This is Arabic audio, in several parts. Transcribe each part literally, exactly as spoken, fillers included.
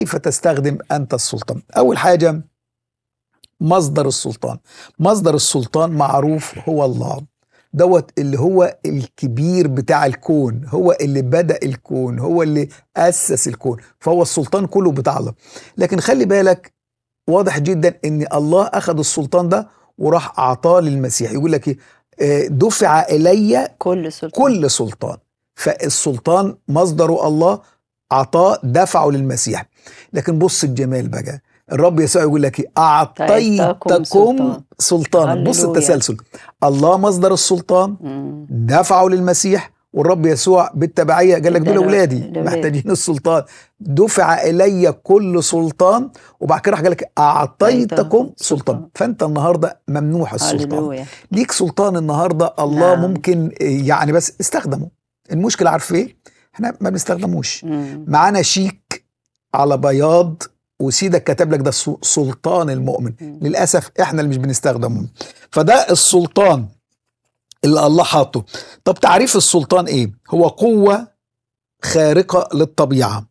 كيف تستخدم أنت السلطان؟ أول حاجة مصدر السلطان. مصدر السلطان معروف هو الله، دوت اللي هو الكبير بتاع الكون، هو اللي بدأ الكون، هو اللي أسس الكون، فهو السلطان كله بتاع الله. لكن خلي بالك، واضح جدا ان الله أخذ السلطان ده وراح أعطاه للمسيح. يقول لك إيه؟ دفع إلي كل سلطان كل سلطان. فالسلطان مصدره الله، أعطاه دفعه للمسيح. لكن بص الجمال بقى، الرب يسوع يقول لك أعطيتكم سلطان. سلطانا. بص هللويا. التسلسل، الله مصدر السلطان، مم. دفعه للمسيح، والرب يسوع بالتبعية قال لك دول اداله أولادي لولادي. محتاجين السلطان. دفع إلي كل سلطان، وبعد كده راح قال لك أعطيتكم سلطان. سلطان. فأنت النهاردة ممنوح السلطان، هللويا. ليك سلطان النهاردة. الله نعم. ممكن يعني بس استخدمه. المشكلة عارف ايه؟ احنا ما بنستخدموش. مم. معانا شيك على بياض وسيدك كتب لك ده سلطان المؤمن، مم. للأسف احنا اللي مش بنستخدمه. فده السلطان اللي الله حاطه. طب تعريف السلطان ايه؟ هو قوة خارقة للطبيعة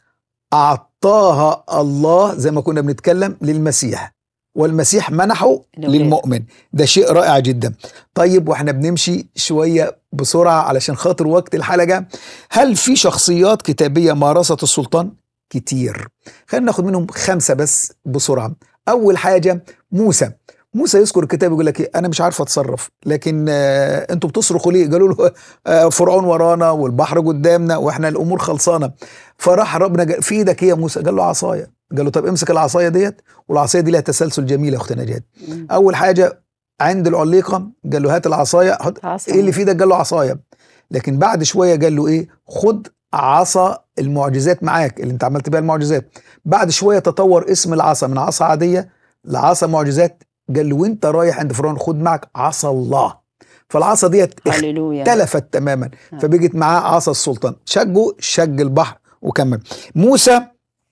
أعطاها الله زي ما كنا بنتكلم للمسيح، والمسيح منحه الأولاد. للمؤمن. ده شيء رائع جدا. طيب واحنا بنمشي شوية بسرعة علشان خاطر وقت الحلقة، هل في شخصيات كتابية مارست السلطان؟ كتير. خلينا ناخد منهم خمسة بس بسرعة. أول حاجة موسى. موسى يذكر الكتاب يقول لك انا مش عارف اتصرف، لكن آه انتوا بتصرخوا ليه؟ قالوا له آه فرعون ورانا والبحر قدامنا واحنا الامور خلصانه. فراح ربنا قال في ايدك ايه يا موسى؟ قال له عصايه. قال له طب امسك العصايه ديت، والعصايه دي لها تسلسل جميل يا اخت نجاة. مم. اول حاجه عند العليقه قال له هات العصايه. عصا. ايه اللي في ايدك؟ قال له عصايه. لكن بعد شويه قال له ايه؟ خد عصا المعجزات معاك اللي انت عملت بيها المعجزات. بعد شويه تطور اسم العصا من عصا عاديه لعصا معجزات. قال له وانت رايح عند فرعون خد معك عصا الله. فالعصا ديت هللويا. اختلفت تماما، نعم. فبقت معاه عصا السلطان. شجوا شج البحر وكمل. موسى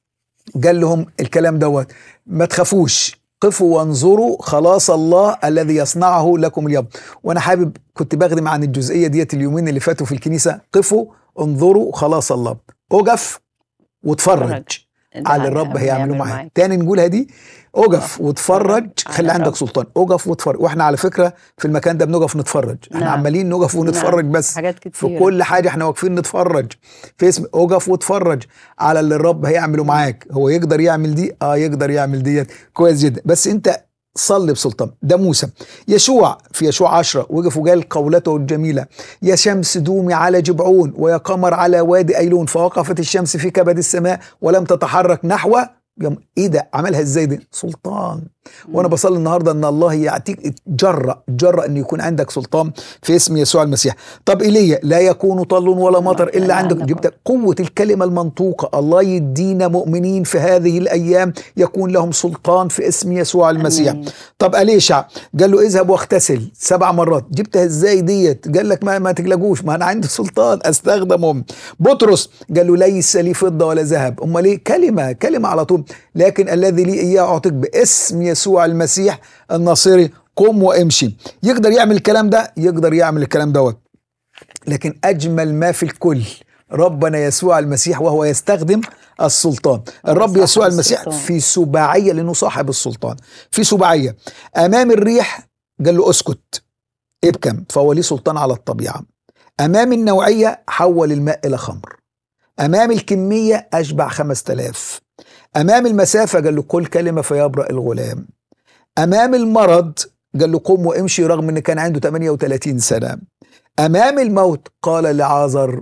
قال لهم الكلام دوت ما تخافوش، قفوا وانظروا خلاص الله الذي يصنعه لكم اليوم. وانا حابب كنت بخدم عن الجزئيه ديت اليومين اللي فاتوا في الكنيسه. قفوا انظروا خلاص الله، اقف واتفرج على الرب هيعملوا معاك. تاني نقولها دي، اقف واتفرج، خلي عندك سلطان. اقف واتفرج. واحنا على فكره في المكان ده بنقف نتفرج. احنا نعم. عمالين نقف ونتفرج. نعم. بس حاجات في كتير. كل حاجه احنا واقفين نتفرج في اسم اقف واتفرج على اللي الرب هيعمله معاك. هو يقدر يعمل دي؟ اه يقدر يعمل ديت كويس جدا، بس انت صلي بسلطان. ده موسى. يشوع في يشوع عشرة وقف وقال قولته الجميلة: يا شمس دومي على جبعون ويا قمر على وادي أيلون، فوقفت الشمس في كبد السماء ولم تتحرك نحو. ايه ده؟ عملها ازاي دي؟ سلطان. وانا بصلي النهارده ان الله يعطيك جرأ جرأ ان يكون عندك سلطان في اسم يسوع المسيح. طب ايليا لا يكون طل ولا مطر الا عندك. جبت قوه الكلمه المنطوقه. الله يدينا مؤمنين في هذه الايام يكون لهم سلطان في اسم يسوع المسيح. أمين. طب أليشع قال له اذهب واغتسل سبع مرات. جبتها ازاي ديت؟ قال لك ما ما تقلقوش، ما انا عندي سلطان استخدمهم. بطرس قال له ليس لي فضه ولا ذهب. امال ايه؟ كلمه كلمه على طول. لكن الذي لي اياه اعطيك باسم يسوع المسيح الناصري، قم وامشي. يقدر يعمل الكلام ده؟ يقدر يعمل الكلام دوت. لكن اجمل ما في الكل ربنا يسوع المسيح وهو يستخدم السلطان. الرب يسوع المسيح السلطان. في سباعية، لأنه صاحب السلطان. في سباعية أمام الريح قال له اسكت ابكم، فهو ليه سلطان على الطبيعة. أمام النوعية حول الماء إلى خمر. أمام الكمية أشبع خمس تلاف. أمام المسافة قال له قل كلمة فيبرأ الغلام. أمام المرض قال له قم وامشي رغم أن كان عنده ثمانية وثلاثين سنة. أمام الموت قال لعازر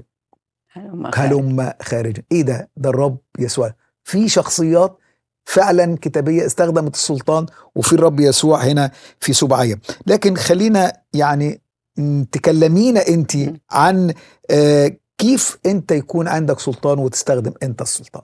هلم خارجا. إيه ده؟ ده الرب يسوع. في شخصيات فعلا كتابية استخدمت السلطان، وفي الرب يسوع هنا في سبعية. لكن خلينا يعني تكلمينا أنت عن آه كيف أنت يكون عندك سلطان وتستخدم أنت السلطان.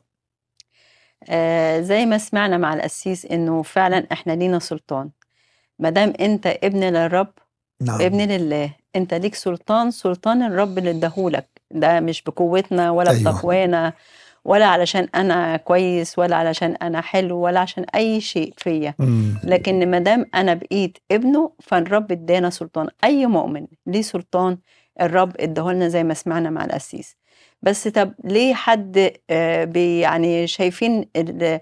آه زي ما سمعنا مع القسيس انه فعلا احنا لينا سلطان. مادام انت ابن للرب، نعم. ابن لله، انت ليك سلطان. سلطان الرب اللي اداهولك ده مش بقوتنا ولا أيوة. بتقوانا ولا علشان انا كويس ولا علشان انا حلو ولا عشان اي شيء فيا، لكن مادام انا بقيت ابنه فالرب ادانا سلطان. اي مؤمن ليه سلطان الرب اداهولنا زي ما سمعنا مع القسيس. بس طب ليه حد آه، بي يعني شايفين ال-